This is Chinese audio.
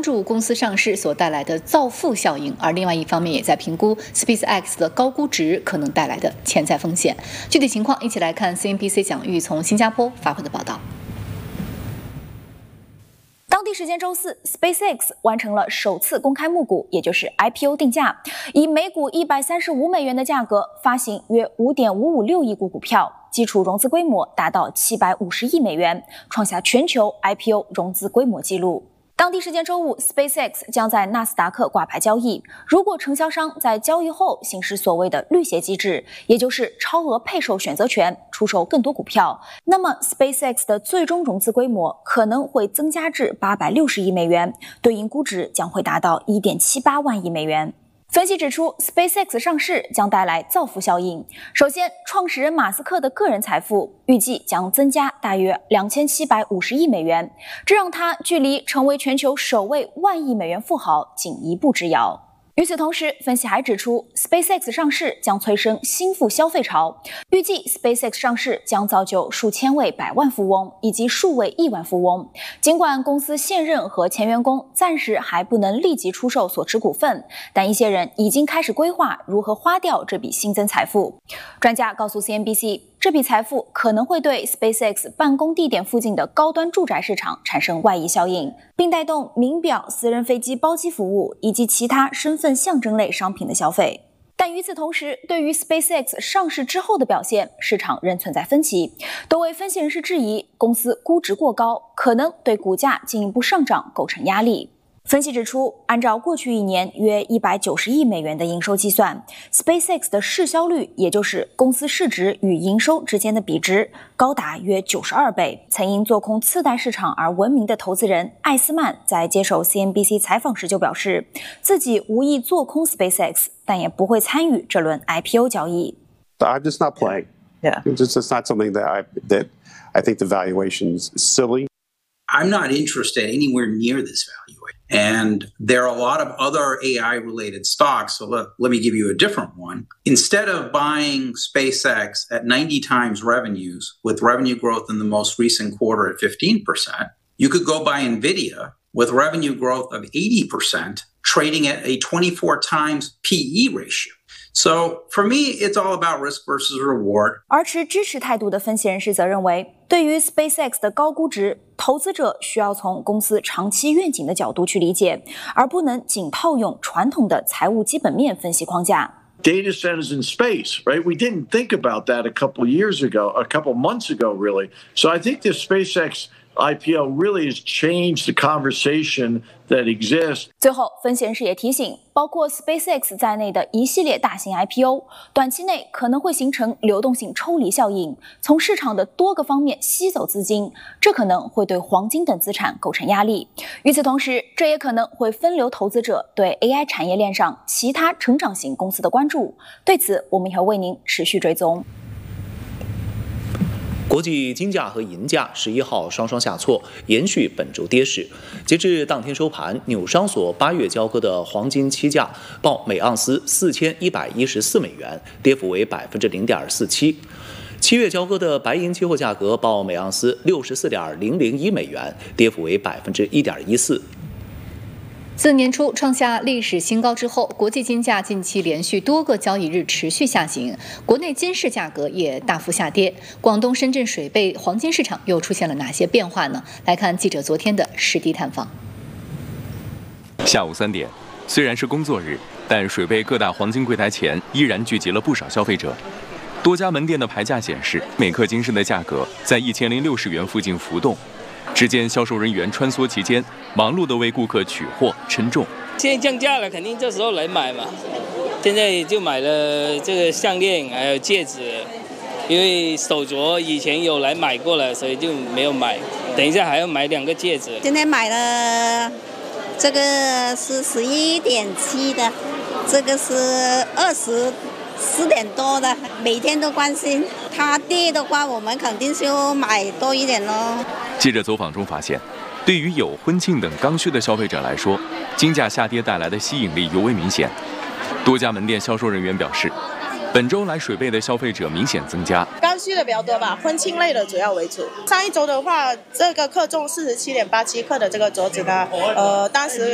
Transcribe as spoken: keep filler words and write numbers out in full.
注公司上市所带来的造富效应，而另外一方面也在评估 SpaceX 的高估值可能带来的潜在风险。具体情况，一起来看 C N B C 蒋玉从新加坡发回的报道。 当地时间周四 ，SpaceX 完成了首次公开募股，也就是 I P O 定价，以每股一百三十五美元的价格发行约 五点五五六亿股股票，基础融资规模达到七百五十亿美元，创下全球 I P O 融资规模纪录。当地时间周五 ，SpaceX 将在纳斯达克挂牌交易。如果承销商在交易后行使所谓的绿鞋机制，也就是超额配售选择权，出售更多股票，那么 SpaceX 的最终融资规模可能会增加至八百六十亿美元，对应估值将会达到 一点七八万亿美元。分析指出 ，SpaceX 上市将带来造富效应。首先，创始人马斯克的个人财富预计将增加大约两千七百五十亿美元，这让他距离成为全球首位万亿美元富豪仅一步之遥。与此同时，分析还指出 ，SpaceX 上市将催生新富消费潮。预计 SpaceX 上市将造就数千位百万富翁以及数位亿万富翁。尽管公司现任和前员工暂时还不能立即出售所持股份，但一些人已经开始规划如何花掉这笔新增财富。专家告诉 C N B C， 这笔财富可能会对 SpaceX 办公地点附近的高端住宅市场产生外溢效应，并带动名表、私人飞机包机服务以及其他身份象征类商品的消费。但与此同时，对于 SpaceX 上市之后的表现，市场仍存在分歧。多位分析人士质疑，公司估值过高，可能对股价进一步上涨构成压力。分析指出，按照过去一年约一百九十亿美元的营收计算 ，SpaceX 的市销率，也就是公司市值与营收之间的比值，高达约九十二倍。曾因做空次贷市场而闻名的投资人艾斯曼在接受 C N B C 采访时就表示，自己无意做空 SpaceX， 但也不会参与这轮 I P O 交易。 I'm just not playing. Yeah, it's just it's not something that I that I think the valuation's silly. I'm not interested anywhere near this valuation. And there are a lot of other A I-related stocks, so let, let me give you a different one. Instead of buying SpaceX at ninety times revenues, with revenue growth in the most recent quarter at fifteen percent, you could go buy NVIDIA with revenue growth of eighty percent, trading at a twenty-four times P E ratio. So for me, it's all about risk versus reward. 而持支持态度的分析人士则认为，对于 SpaceX 的高估值，投资者需要从公司长期愿景的角度去理解，而不能仅套用传统的财务基本面分析框架。 Data centers in space, right? We didn't think about that a couple of years ago, a couple of months ago, really. So I think the SpaceX I P O really has changed the conversation that exists. 最后，分析人士也提醒，包括 SpaceX 在内的一系列大型 I P O， 短期内可能会形成流动性抽离效应，从市场的多个方面吸走资金，这可能会对黄金等资产构成压力。与此同时，这也可能会分流投资者对 A I 产业链上其他成长型公司的关注。对此，我们也会为您持续追踪。 国际金价和银价十一号双双下挫，延续本周跌势。截至当天收盘，纽商所八月交割的黄金期价报每盎司四千一百一十四美元，跌幅为百分之零点四七。七月交割的白银期货价格报每盎司六十四点零零一美元，跌幅为百分之一点一四。 自年初创下历史新高之后，国际金价近期连续多个交易日持续下行，国内金市价格也大幅下跌。广东深圳水贝黄金市场又出现了哪些变化呢？来看记者昨天的实地探访。 下午三点，虽然是工作日，但水贝各大黄金柜台前依然聚集了不少消费者。多家门店的牌价显示，每克金饰的价格在一千零六十元附近浮动。只见销售人员穿梭其间，忙碌地为顾客取货称重。 现在降价了，肯定这时候来买嘛。现在就买了这个项链，还有戒指，因为手镯以前有来买过了，所以就没有买。等一下还要买两个戒指。 今天买了这个是十一点七的，这个是二十四点多的，每天都关心。它跌的话，我们肯定是要买多一点咯。 记者走访中发现，对于有婚庆等刚需的消费者来说，金价下跌带来的吸引力尤为明显。多家门店销售人员表示，本周来水贝的消费者明显增加， 刚需的比较多吧，婚庆类的主要为主。上一周的话，这个克重四十七点八七克的这个镯子呢，呃，当时